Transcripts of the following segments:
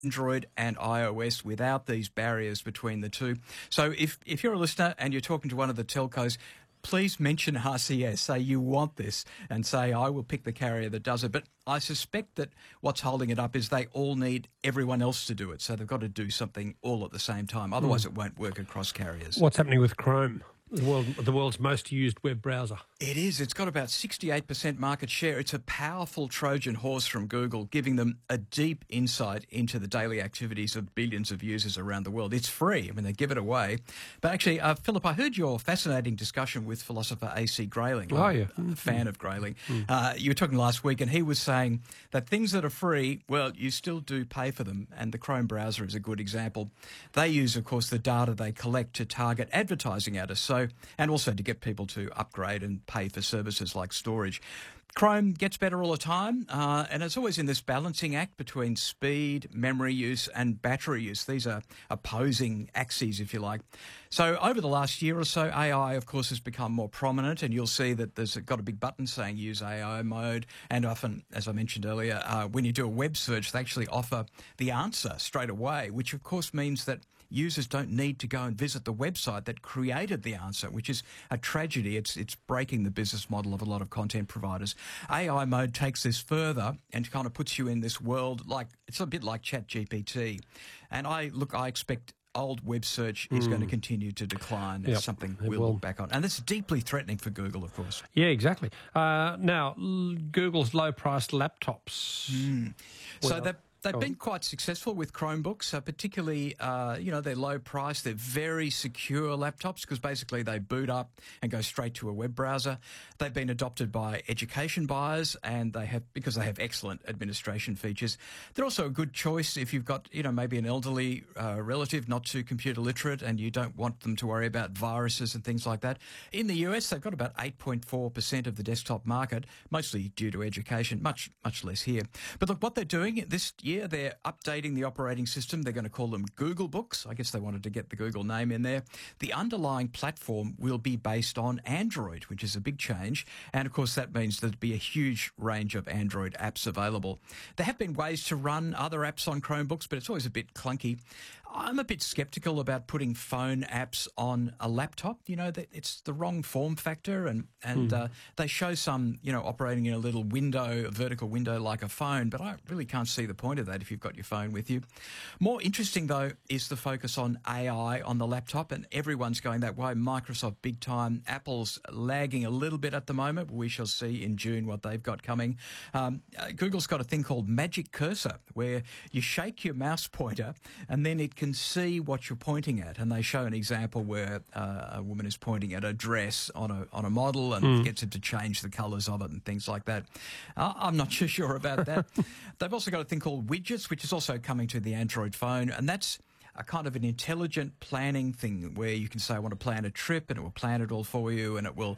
Android and iOS without these barriers between the two. So if you're a listener and you're talking to one of the telcos, please mention RCS, say you want this, and say I will pick the carrier that does it. But I suspect that what's holding it up is they all need everyone else to do it. So they've got to do something all at the same time. Otherwise it won't work across carriers. What's happening with Chrome? The world's most used web browser. It is. It's got about 68% market share. It's a powerful Trojan horse from Google, giving them a deep insight into the daily activities of billions of users around the world. It's free. I mean, they give it away. But actually, Philip, I heard your fascinating discussion with philosopher A.C. Grayling. Oh, yeah. I'm a fan of Grayling. You were talking last week, and he was saying that things that are free, well, you still do pay for them, and the Chrome browser is a good example. They use, of course, the data they collect to target advertising at us, and also to get people to upgrade and pay for services like storage. Chrome gets better all the time, and it's always in this balancing act between speed, memory use and battery use. These are opposing axes, if you like. So over the last year or so, AI, of course, has become more prominent, and you'll see that there's got a big button saying use AI mode, and often, as I mentioned earlier, when you do a web search, they actually offer the answer straight away, which of course means that users don't need to go and visit the website that created the answer, which is a tragedy. It's breaking the business model of a lot of content providers. AI mode takes this further and kind of puts you in this world it's a bit like ChatGPT. And I expect old web search is going to continue to decline. It's something we'll look back on. And it's deeply threatening for Google, of course. Yeah, exactly. Now, Google's low-priced laptops. So they've been quite successful with Chromebooks, particularly, they're low price. They're very secure laptops because basically they boot up and go straight to a web browser. They've been adopted by education buyers because they have excellent administration features. They're also a good choice if you've got, maybe an elderly relative not too computer literate and you don't want them to worry about viruses and things like that. In the US, they've got about 8.4% of the desktop market, mostly due to education, much less here. But look, what they're doing this year, they're updating the operating system. They're going to call them Google Books. I guess they wanted to get the Google name in there. The underlying platform will be based on Android, which is a big change. And, of course, that means there'd be a huge range of Android apps available. There have been ways to run other apps on Chromebooks, but it's always a bit clunky. I'm a bit sceptical about putting phone apps on a laptop. It's the wrong form factor, and they show some, operating in a little window, a vertical window like a phone, but I really can't see the point of that if you've got your phone with you. More interesting, though, is the focus on AI on the laptop, and everyone's going that way. Microsoft big time. Apple's lagging a little bit at the moment, but we shall see in June what they've got coming. Google's got a thing called Magic Cursor, where you shake your mouse pointer and then it can see what you're pointing at. And they show an example where a woman is pointing at a dress on a model and gets it to change the colours of it and things like that. I'm not too sure about that. They've also got a thing called Widgets, which is also coming to the Android phone, and that's a kind of an intelligent planning thing where you can say, I want to plan a trip, and it will plan it all for you, and it will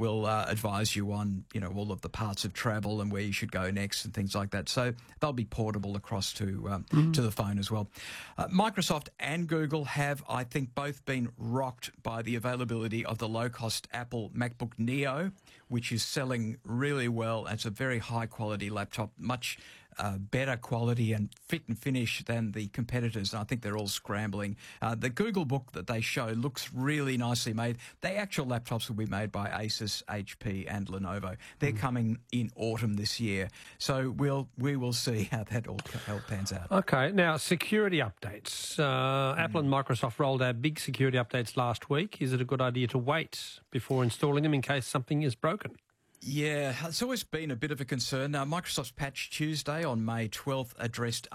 advise you on, all of the parts of travel and where you should go next and things like that. So they'll be portable across to the phone as well. Microsoft and Google have, I think, both been rocked by the availability of the low-cost Apple MacBook Neo, which is selling really well. It's a very high-quality laptop, much better quality and fit and finish than the competitors. And I think they're all scrambling. The Google Book that they show looks really nicely made. The actual laptops will be made by Asus, HP and Lenovo. They're coming in autumn this year. So we will see how that all pans out. Okay, now security updates. Apple and Microsoft rolled out big security updates last week. Is it a good idea to wait before installing them in case something is broken? Yeah, it's always been a bit of a concern. Now, Microsoft's Patch Tuesday on May 12th addressed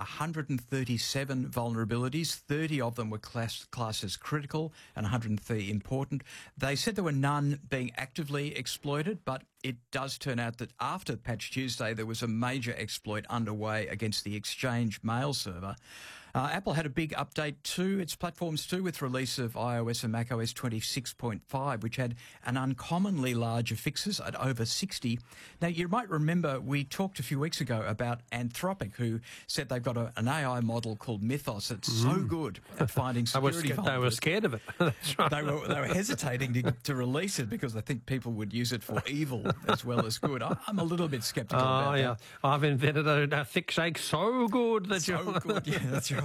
137 vulnerabilities. 30 of them were classed as critical and 130 important. They said there were none being actively exploited, but it does turn out that after Patch Tuesday, there was a major exploit underway against the Exchange mail server. Apple had a big update to its platforms too, with release of iOS and macOS 26.5, which had an uncommonly larger fixes at over 60. Now, you might remember we talked a few weeks ago about Anthropic, who said they've got an AI model called Mythos that's so good at finding security vulnerabilities. They were scared of it. That's right. They were hesitating to release it because they think people would use it for evil as well as good. I'm a little bit sceptical about that. I've invented a thick shake so good that So good, yeah, that's right.